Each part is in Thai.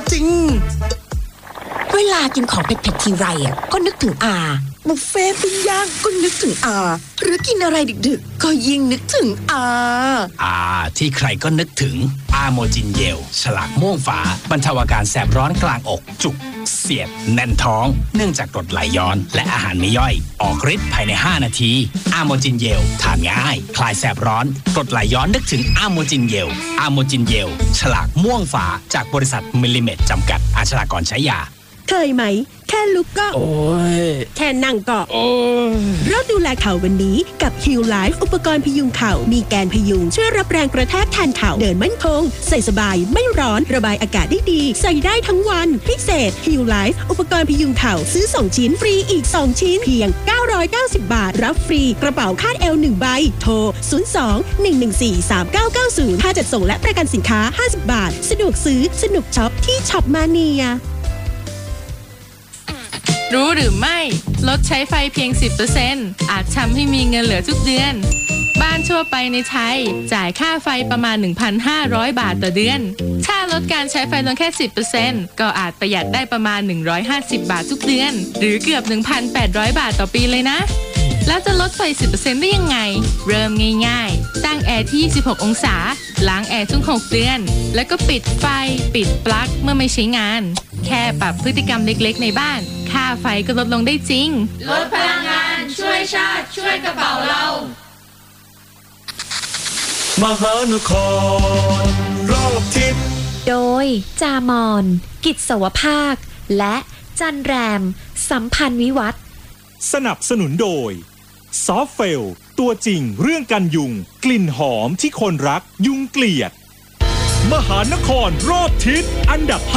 จริงเวลากินของเผ็ดๆทีไรอ่ะก็นึกถึงอาบุฟเฟ่ปิ้งย่างก็นึกถึงอาหรือกินอะไรดึกๆก็ยิ่งนึกถึงอาที่ใครก็นึกถึงอาโมจินเยลฉลากม่วงฝาบรรเทาอาการแสบร้อนกลางอกจุกเสียดแน่นท้องเนื่องจากกรดไหลย้อนและอาหารไม่ย่อยออกฤทธิ์ภายใน5นาทีอาโมจินเยลทานง่ายคลายแสบร้อนกรดไหลย้อนนึกถึงอาโมจินเยลอาโมจินเยลฉลากม่วงฝาจากบริษัทมิลลิเมตรจำกัดอ่านฉลากก่อนใช้ยาเคยไหมแค่ลุกก็โอ้ยแค่นั่งก็โอ้ยเริ่มดูแลเข่าวันนี้กับ Heal Life อุปกรณ์พยุงเข่ามีแกนพยุงช่วยรับแรงกระแทกแทนเข่าเดินมั่นคงใส่สบายไม่ร้อนระบายอากาศได้ดีใส่ได้ทั้งวันพิเศษ Heal Life อุปกรณ์พยุงเข่าซื้อ2ชิ้นฟรีอีก2ชิ้นเพียง990 บาทรับฟรีกระเป๋าคาดเอว1ใบโทร02-114-3990ค่าจัดส่งและประกันสินค้า50 บาทสะดวกซื้อสนุกช็อปที่ช็อปมาเนียรู้หรือไม่ลดใช้ไฟเพียง 10% อาจทำให้มีเงินเหลือทุกเดือนบ้านทั่วไปในไทยจ่ายค่าไฟประมาณ 1,500 บาทต่อเดือนถ้าลดการใช้ไฟลงแค่ 10% ก็อาจประหยัดได้ประมาณ150 บาททุกเดือนหรือเกือบ 1,800 บาทต่อปีเลยนะแล้วจะลดไฟ 10% ได้ยังไงเริ่มง่ายๆตั้งแอร์ที่26องศาล้างแอร์ทุก6เดือนแล้วก็ปิดไฟปิดปลั๊กเมื่อไม่ใช้งานแค่ปรับพฤติกรรมเล็กๆในบ้านค่าไฟก็ลดลงได้จริงลดพลังงานช่วยชาติช่วยกระเป๋าเรามหานครรอบทิศโดยจามอนกิจสวภาคและจันแรมสัมพันธ์วิวัฒน์สนับสนุนโดยซอฟเฟลตัวจริงเรื่องกันยุงกลิ่นหอมที่คนรักยุงเกลียดมหานครรอบทิศอันดับ5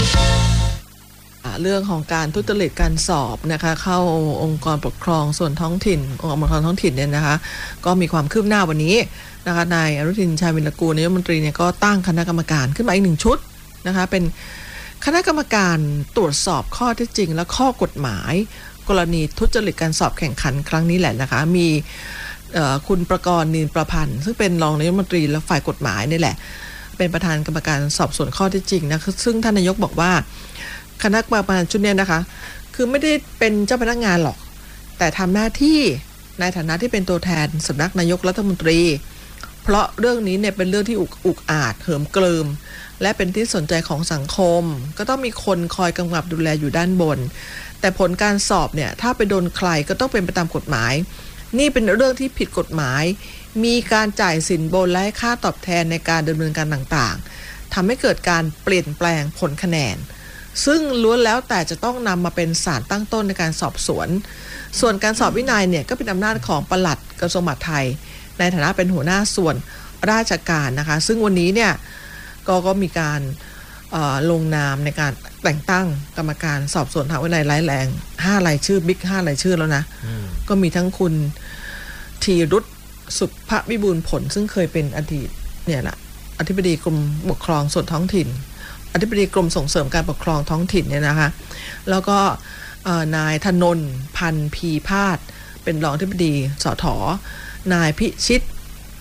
เรื่องของการทุจริตการสอบนะคะเข้าองค์กรปกครองส่วนท้องถิ่นองค์กรปกครองท้องถิ่นเนี่ยนะคะก็มีความคืบหน้าวันนี้นะคะนายอนุทินชาญวิรกูลนายกรัฐมนตรีเนี่ยก็ตั้งคณะกรรมการขึ้นมาอีก1ชุดนะคะเป็นคณะกรรมการตรวจสอบข้อเท็จจริงและข้อกฎหมายกรณีทุจริตการสอบแข่งขันครั้งนี้แหละนะคะมีคุณประกรณ์ นินประพันธ์ซึ่งเป็นรองนายกรัฐมนตรีและฝ่ายกฎหมายนี่แหละเป็นประธานกรรมการสอบสวนข้อเท็จจริงนะซึ่งท่านนายกบอกว่าคณะกรรมการชุดนี้นะคะคือไม่ได้เป็นเจ้าพนักงานหรอกแต่ทำหน้าที่ในฐานะที่เป็นตัวแทนสำนักนายกรัฐมนตรีเพราะเรื่องนี้เนี่ยเป็นเรื่องที่อุกอาจเหิมเกริมและเป็นที่สนใจของสังคมก็ต้องมีคนคอยกำกับดูแลอยู่ด้านบนแต่ผลการสอบเนี่ยถ้าไปโดนใครก็ต้องเป็นไปตามกฎหมายนี่เป็นเรื่องที่ผิดกฎหมายมีการจ่ายสินบนและค่าตอบแทนในการดำเนินการต่างๆทำให้เกิดการเปลี่ยนแปลงผลคะแนนซึ่งล้วนแล้วแต่จะต้องนำมาเป็นสารตั้งต้นในการสอบสวนส่วนการสอบวินัยเนี่ยก็เป็นอำนาจของปลัดกระทรวงมหาดไทยในฐานะเป็นหัวหน้าส่วนราชการนะคะซึ่งวันนี้เนี่ยก็มีการลงนามในการแต่งตั้งกรรมการสอบสวนทางวินัยร้ายแรง5รายชื่อบิ๊ก5รายชื่อแล้วนะก็มีทั้งคุณธีรุตสุภวิบูลย์ผลซึ่งเคยเป็นอดีตเนี่ยแหละอธิบดีกรมปกครองส่วนท้องถิ่นอธิบดีกรมส่งเสริมการปกครองท้องถิ่นเนี่ยนะคะแล้วก็นายธนนท์พันธ์พีพาสเป็นรองอธิบดีสถ.นายพิชิต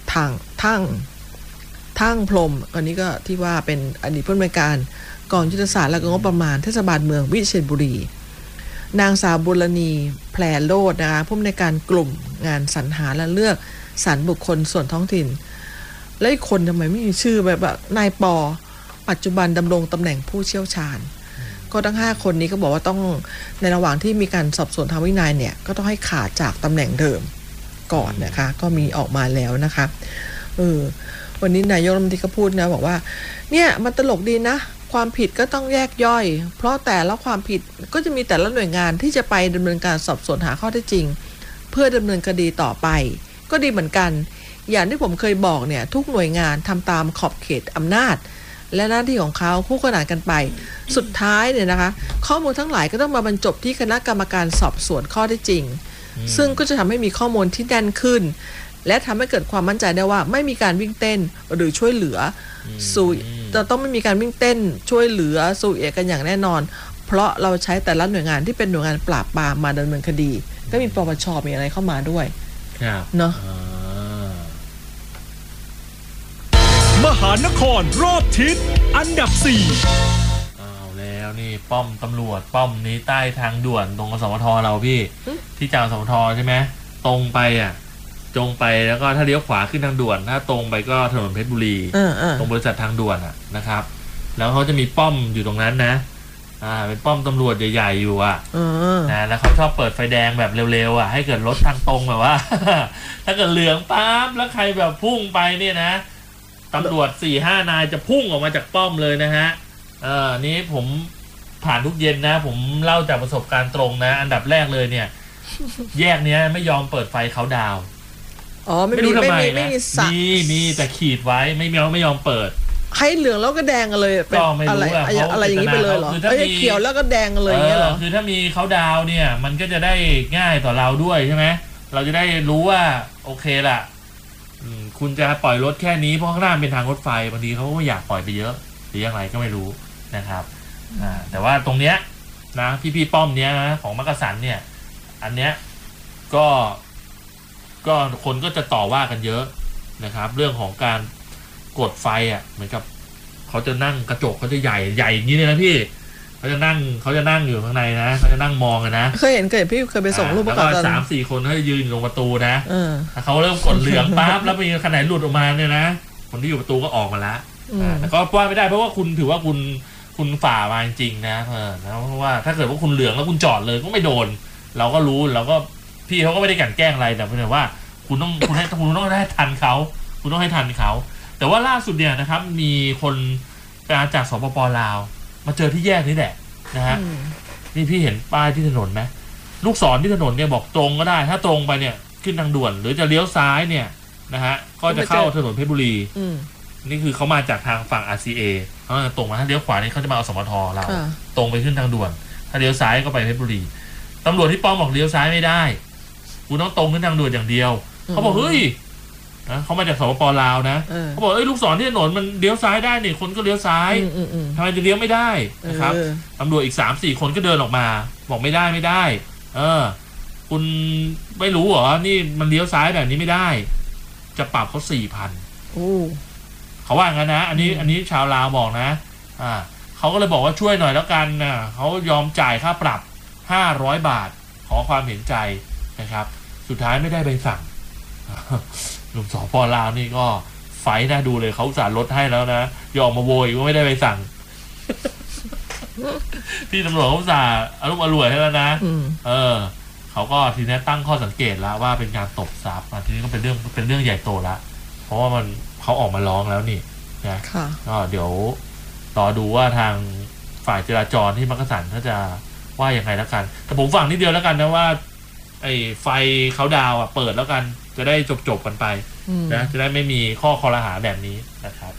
ทั้งพรหมอันนี้ก็ที่ว่าเป็นอดีตผู้อำนวยการกองยุทธศาสตร์และงบประมาณเทศบาลเมืองวิเชียรบุรีนางสาวบุรณีแพรโลดนะคะผู้อำนวยการกลุ่มงานสรรหาและเลือกสรรบุคคลส่วนท้องถิ่นและอีกคนทำไมไม่มีชื่อแบบนายปอปัจจุบันดำรงตำแหน่งผู้เชี่ยวชาญก็ทั้ง5คนนี้ก็บอกว่าต้องในระหว่างที่มีการสอบสวนทางวินัยเนี่ยก็ต้องให้ขาดจากตำแหน่งเดิมก่อนนะคะก็มีออกมาแล้วนะคะวันนี้นายกรัฐมนตรีก็พูดนะบอกว่าเนี่ยมันตลกดีนะความผิดก็ต้องแยกย่อยเพราะแต่ละความผิดก็จะมีแต่ละหน่วยงานที่จะไปดำเนินการสอบสวนหาข้อเท็จจริงเพื่อดำเนินคดีต่อไปก็ดีเหมือนกันอย่างที่ผมเคยบอกเนี่ยทุกหน่วยงานทำตามขอบเขตอำนาจและหน้าที่ของเขาคู่ขนานกันไปสุดท้ายเนี่ยนะคะข้อมูลทั้งหลายก็ต้องมาบรรจบที่คณะกรรมการสอบสวนข้อเท็จจริงซึ่งก็จะทำให้มีข้อมูลที่แน่นขึ้นและทำให้เกิดความมั่นใจได้ว่าไม่มีการวิ่งเต้นหรือช่วยเหลือจะต้องไม่มีการวิ่งเต้นช่วยเหลือสู่เอกกันอย่างแน่นอนเพราะเราใช้แต่ละหน่วยงานที่เป็นหน่วยงานปราบปรามมาดำเนินคดีก็มีปปช.มีอะไรเข้ามาด้วยเนาะมหานครรอบทิศอันดับ4 แล้วนี่ป้อมตำรวจป้อมนี้ใต้ทางด่วนตรงกสมทเราพี่ที่จากสมทใช่ไหมตรงไปตรงไปแล้วก็ถ้าเลี้ยวขวาขึ้นทางด่วนถ้าตรงไปก็ถนนเพชรบุรีตรงบริษัททางด่วนนะครับแล้วเขาจะมีป้อมอยู่ตรงนั้นนะเป็นป้อมตำรวจใหญ่ๆอยู่นะแล้วเขาชอบเปิดไฟแดงแบบเร็วๆให้เกิดรถทางตรงแบบว่า ถ้าเกิดเหลืองปั๊บแล้วใครแบบพุ่งไปเนี่ยนะตำรวจ 4-5 นายจะพุ่งออกมาจากป้อมเลยนะฮะนี้ผมผ่านทุกเย็นนะผมเล่าจากประสบการณ์ตรงนะอันดับแรกเลยเนี่ย แยกเนี้ยไม่ยอมเปิดไฟเขาดาวไม่รู้ทำไมนะมีแต่ขีดไว้ไม่ยอมเปิดให้เหลืองแล้วก็แดงกันเลยเป็นอะไรอย่างนี้ไปเลยเหรอถ้าเขียวแล้วก็แดงกันเลยอย่างเงี้ยเหรอคือถ้ามีเขาดาวเนี่ยมันก็จะได้ง่ายต่อเราด้วยใช่ไหมเราจะได้รู้ว่าโอเคล่ะคุณจะปล่อยรถแค่นี้เพราะข้างหน้าเป็นทางรถไฟบางทีเขาก็อยากปล่อยไปเยอะหรือยังไงก็ไม่รู้นะครับแต่ว่าตรงเนี้ยนะพี่ป้อมเนี้ยนะของมักกะสันเนี่ยอันเนี้ยก็คนก็จะต่อว่ากันเยอะนะครับเรื่องของการกดไฟเหมือนกับเขาจะนั่งกระจกเขาจะใหญ่อย่างนี้เลยนะพี่เขาจะนั่งอยู่ข้างในนะเขาจะนั่งมองกันนะเคยเห็นพี่เคยไปส่งรูปประกอบแล้วก็3-4 คนเขาจะยืนอยู่ตรงประตูนะเขาเริ่มกดเหลืองปั๊บแล้วมีขนาดหลุดออกมาเนี่ยนะคนที่อยู่ประตูก็ออกมาแล้วแต่ก็ว่าไม่ได้เพราะว่าคุณถือว่าคุณฝ่ามาจริงๆนะเพราะว่าถ้าเกิดว่าคุณเหลืองแล้วคุณจอดเลยก็ไม่โดนเราก็รู้เราก็พี่เขาก็ไม่ได้กลั่นแกล้งอะไรแต่เพียงแต่ว่าคุณต้องให้ทันเขาคุณต้องให้ทันเขาแต่ว่าล่าสุดเนี่ยนะครับมีคนจากสปป.ลาวมาเจอที่แยกนี้แหละนะฮะนี่พี่เห็นป้ายที่ถนนไหมลูกศรที่ถนนเนี่ยบอกตรงก็ได้ถ้าตรงไปเนี่ยขึ้นทางด่วนหรือจะเลี้ยวซ้ายเนี่ยนะฮะก็จะเข้าถนนเพชรบุรีนี่คือเขามาจากทางฝั่ง RCA เขาจะตรงมาถ้าเลี้ยวขวานี่เขาจะมาเอาสมทเราตรงไปขึ้นทางด่วนถ้าเลี้ยวซ้ายก็ไปเพชรบุรีตำรวจที่ป้อมบอกเลี้ยวซ้ายไม่ได้คุณต้องตรงขึ้นทางด่วนอย่างเดียวเขาบอกเฮ้ยเขามาจากสปป.ลาวนะเขาบอกลูกศรที่ถนนมันเลี้ยวซ้ายได้นี่คนก็เลี้ยวซ้ายทำไมจะเลี้ยวไม่ได้นะครับตำรวจอีก 3-4 คนก็เดินออกมาบอกไม่ได้คุณไม่รู้เหรอนี่มันเลี้ยวซ้ายแบบนี้ไม่ได้จะปรับเขา 4,000 เขาว่างั้นนะอันนี้ชาวลาวบอกนะเขาก็เลยบอกว่าช่วยหน่อยแล้วกันนะเขายอมจ่ายค่าปรับ500 บาทขอความเห็นใจนะครับสุดท้ายไม่ได้ใบสั่งหนุ่มสปลาวนี่ก็ไฟน่าดูเลยเขาอุตส่าห์ลดให้แล้วนะยอมมาโวยว่าไม่ได้ใบสั่ง พี่ตำรวจเขาอุตส่าห์อารมณ์อร่วยให้แล้วนะเขาก็ทีนี้ตั้งข้อสังเกตแล้วว่าเป็นการตบทรัพย์ทีนี้ก็เป็นเรื่องใหญ่โตละเพราะว่าเขาออกมาร้องแล้วนี่นะก็เดี๋ยวรอดูว่าทางฝ่ายจราจรที่มักกะสันเขาจะว่ายังไงแล้วกันแต่ผมฟังนิดเดียวแล้วกันนะว่าไอ้ไฟเขาดาวเปิดแล้วกันจะได้จบกันไปนะจะได้ไม่มีข้อคอรหาแบบนี้นะครับ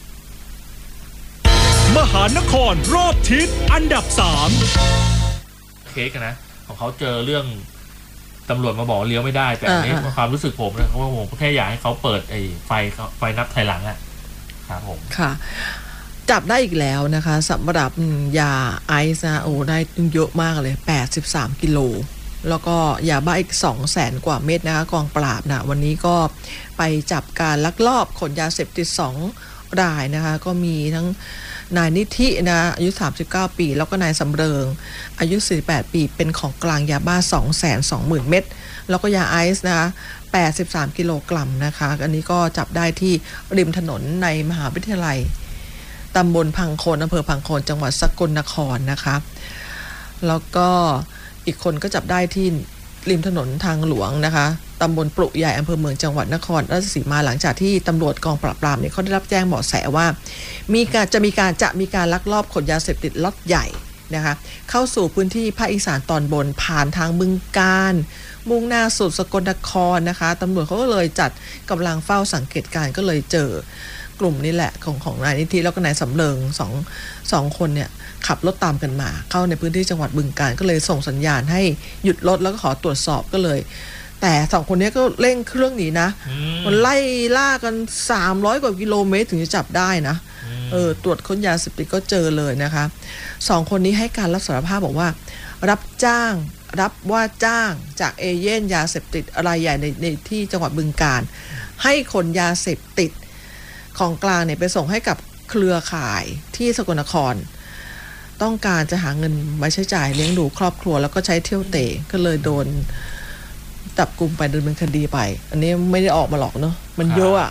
มหานครรอบทิศอันดับ3 เค้กนะของเขาเจอเรื่องตำรวจมาบอกเลี้ยวไม่ได้แต่อันนี้ความรู้สึกผมนะว่าผมแค่อยากให้เขาเปิดไอ้ไฟนับถอยหลังครับผมค่ะจับได้อีกแล้วนะคะสำหรับยาไอซ์นะได้เยอะมากเลย83 กิโลแล้วก็ยาบ้าอีก 200,000 กว่าเม็ดนะคะกองปราบนะวันนี้ก็ไปจับการลักลอบขนยาเสพติด2 รายนะคะก็มีทั้งนายนิธินะอายุ39 ปีแล้วก็นายสำเริงอายุ48 ปีเป็นของกลางยาบ้า 220,000 เม็ดแล้วก็ยาไอซ์นะคะ83 กิโลกรัมนะคะอันนี้ก็จับได้ที่ริมถนนในมหาวิทยาลัยตำบลพังโคนอำเภอพังโคนจังหวัดสกลนครนะคะแล้วก็อีกคนก็จับได้ที่ริมถนนทางหลวงนะคะตำบลปลุใหญ่อำเภอเมืองจังหวัดนครราชสีมาหลังจากที่ตำรวจกองปราบปรามเนี่ยเขาได้รับแจ้งเบาะแสว่าจะมีการลักลอบขนยาเสพติดล็อตใหญ่นะคะเข้าสู่พื้นที่ภาคอีสานตอนบนผ่านทางบึงกาฬมุ่งหน้าสู่สกลนครนะคะตำรวจเขาก็เลยจัดกำลังเฝ้าสังเกตการณ์ก็เลยเจอกลุ่มนี้แหละของนายนิธิแล้วก็นายสำเริงสองคนเนี่ยขับรถตามกันมาเข้าในพื้นที่จังหวัดบึงกาฬก็เลยส่งสัญญาณให้หยุดรถแล้วก็ขอตรวจสอบก็เลยแต่2 คนนี้ก็เร่งเครื่องหนีนะมันไล่ล่ากัน300 กว่ากิโลเมตรถึงจะจับได้นะตรวจค้นยาเสพติดก็เจอเลยนะคะ2 คนนี้ให้การรับสารภาพบอกว่ารับว่าจ้างจากเอเย่นยาเสพติดรายใหญ่ในที่จังหวัดบึงกาฬให้ขนยาเสพติดของกลางเนี่ยไปส่งให้กับเครือข่ายที่สกลนครต้องการจะหาเงินมาใช้จ่ายเลี้ยงดูครอบครัวแล้วก็ใช้เที่ยวเตะก็เลยโดนจับกุมไปดำเนินคดีไปอันนี้ไม่ได้ออกมาหรอกเนาะมันเยอะอ่ะ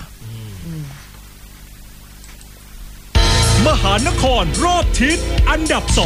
มหานครรอบทิศอันดับ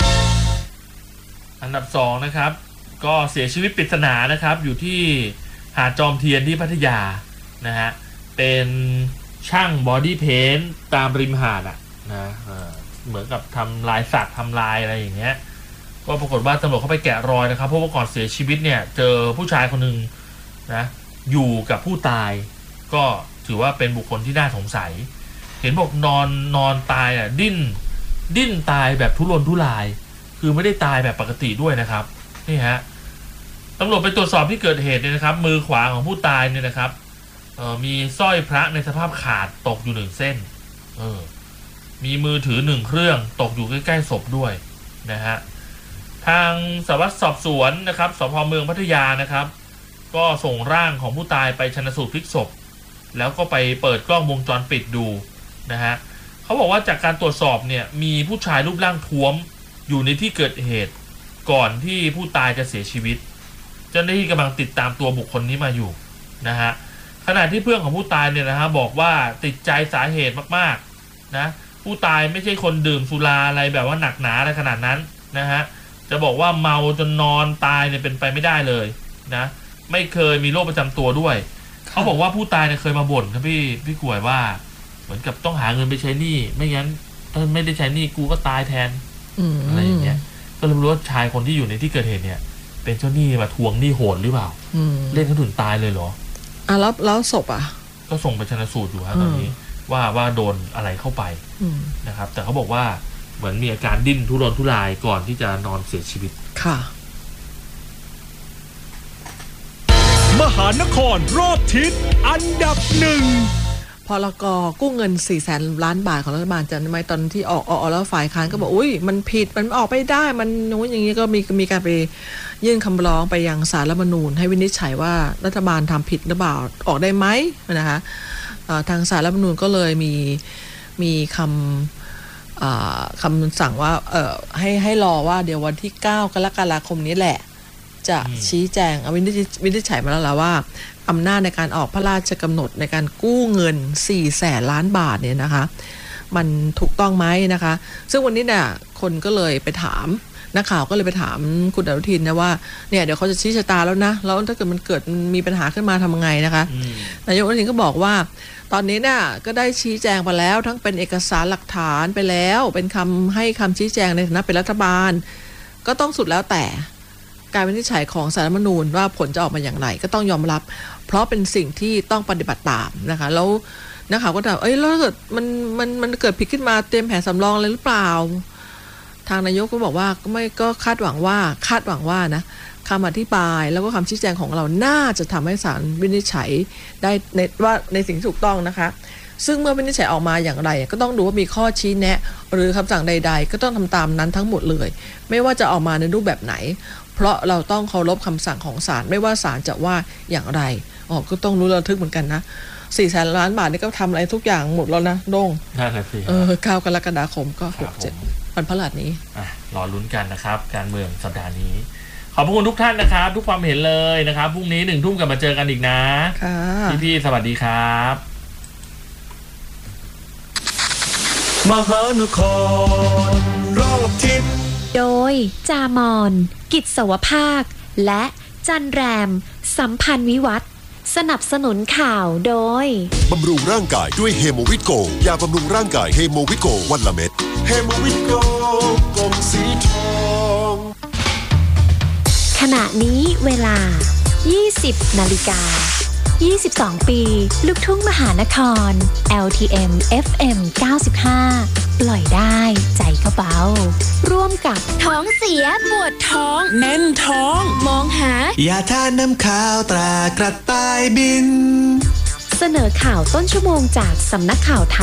2นะครับก็เสียชีวิตปริศนานะครับอยู่ที่หาดจอมเทียนที่พัทยานะฮะเป็นช่างบอดี้เพนท์ตามริมหาดอ่ะนะเหมือนกับทำลายสักทำลายอะไรอย่างเงี้ยก็ปรากฏว่าตำรวจเข้าไปแกะรอยนะครับเพราะว่าก่อนเสียชีวิตเนี่ยเจอผู้ชายคนหนึ่งนะอยู่กับผู้ตายก็ถือว่าเป็นบุคคลที่น่าสงสัยเห็นบอกนอนตายอ่ะดิ้นตายแบบทุรนทุรายคือไม่ได้ตายแบบปกติด้วยนะครับนี่ฮะตำรวจไปตรวจสอบที่เกิดเหตุเนี่ยนะครับมือขวาของผู้ตายเนี่ยนะครับมีสร้อยพระในสภาพขาดตกอยู่1เส้นมีมือถือ1เครื่องตกอยู่ใกล้ๆศพด้วยนะฮะทางสารวัตรสอบสวนนะครับสพ.เมืองพัทยานะครับก็ส่งร่างของผู้ตายไปชันสูตรพลิกศพแล้วก็ไปเปิดกล้องวงจรปิดดูนะฮะเขาบอกว่าจากการตรวจสอบเนี่ยมีผู้ชายรูปร่างท้วมอยู่ในที่เกิดเหตุก่อนที่ผู้ตายจะเสียชีวิตเจ้าหน้าที่กำลังติดตามตัวบุคคลนี้มาอยู่นะฮะขณะที่เพื่อนของผู้ตายเนี่ยนะฮะบอกว่าติดใจสาเหตุมากๆนะผู้ตายไม่ใช่คนดื่มสุราอะไรแบบว่าหนักหนาอะไรขนาดนั้นนะฮะจะบอกว่าเมาจนนอนตายเนี่ยเป็นไปไม่ได้เลยนะไม่เคยมีโรคประจำตัวด้วยเขาบอกว่าผู้ตายเนี่ยเคยมาบ่นครับพี่กล้วยว่าเหมือนกับต้องหาเงินไปใช้หนี้ไม่งั้นถ้าไม่ได้ใช้หนี้กูก็ตายแทนอะไรอย่างเงี้ยก็เลยไม่รู้ว่าชายคนที่อยู่ในที่เกิดเหตุเนี่ยเป็นเจ้าหนี้มาทวงหนี้โหดหรือเปล่าเล่นเขาถึงตายเลยเหรอแล้วศพก็ส่งไปชันสูตรอยู่ฮะตอนนี้ว่าโดนอะไรเข้าไปนะครับแต่เขาบอกว่าเหมือนมีอาการดิ้นทุรนทุรายก่อนที่จะนอนเสียชีวิตค่ะมหานครรอบทิศอันดับ1 พลก.กู้เงิน 400,000 ล้านบาทของรัฐบาลจำได้ไหมตอนที่ออกแล้วฝ่ายค้านก็บอกอุ้ยมันผิดมันออกไม่ได้มันนู้นอย่างนี้ก็มีการไปยื่นคำร้องไปยังศาลรัฐธรรมนูญให้วินิจฉัยว่ารัฐบาลทำผิดหรือเปล่าออกได้ไหมนะคะทางศาลรัฐธรรมนูญก็เลยมีคำสั่งว่าให้รอว่าเดี๋ยววันที่9 กรกฎาคมนี้แหละจะชี้แจงวินิจฉัยมาแล้วว่าอำนาจในการออกพระราชกำหนดในการกู้เงิน 400,000 ล้านบาทเนี่ยนะคะมันถูกต้องไหมนะคะซึ่งวันนี้เนี่ยคนก็เลยไปถามนักข่าวก็เลยไปถามคุณอนุทินนะว่าเนี่ยเดี๋ยวเขาจะชี้ชะตาแล้วนะแล้วถ้าเกิดมันเกิดมีปัญหาขึ้นมาทำยังไงนะคะนายกอนุทินก็บอกว่าตอนนี้เนี่ยก็ได้ชี้แจงไปแล้วทั้งเป็นเอกสารหลักฐานไปแล้วเป็นคำชี้แจงในฐานะเป็นรัฐบาลก็ต้องสุดแล้วแต่การวินิจฉัยของศาลรัฐธรรมนูญว่าผลจะออกมาอย่างไรก็ต้องยอมรับเพราะเป็นสิ่งที่ต้องปฏิบัติตามนะคะแล้วนักข่าวก็ถามแล้วเกิดมันเกิดผิดขึ้นมาเตรียมแผนสำรองอะไรหรือเปล่าทางนายกก็บอกว่าก็คาดหวังว่านะคำอธิบายแล้วก็คำชี้แจงของเราน่าจะทำให้ศาลวินิจฉัยได้ว่าในสิ่งที่ถูกต้องนะคะซึ่งเมื่อวินิจฉัยออกมาอย่างไรก็ต้องดูว่ามีข้อชี้แนะหรือคำสั่งใดๆก็ต้องทำตามนั้นทั้งหมดเลยไม่ว่าจะออกมาในรูปแบบไหนเพราะเราต้องเคารพคำสั่งของศาลไม่ว่าศาลจะว่าอย่างไรก็ต้องรู้ระทึกเหมือนกันนะ400,000 ล้านบาทนี่ก็ทำอะไรทุกอย่างหมดแล้วนะโด่งได้เลยสิ 9 กรกฎาคมก็67วันพฤหัสนี้รอลุ้นกันนะครับการเมืองสัปดาห์นี้ขอบคุณทุกท่านนะครับทุกความเห็นเลยนะครับพรุ่งนี้ 19:00 นกลับมาเจอกันอีกนะพี่สวัสดีครับมหานครรอบทิศโดยจามอนกิจสวภาคและจันแรมสัมพันธ์วิวัฒน์สนับสนุนข่าวโดยบำรุงร่างกายด้วยเฮโมวิตโกยาบำรุงร่างกายเฮโมวิตโกวันละเม็ดเฮโมวิตโกกลมสีทองขณะนี้เวลา 20 นาฬิกา 22 ปีลูกทุ่งมหานคร LTM FM 95 ปล่อยได้ใจก็เบาร่วมกับท้องเสียปวดท้องแน่นท้องมองหายาทาน้ำขาวตรากระต่ายบินเสนอข่าวต้นชั่วโมงจากสำนักข่าวไทย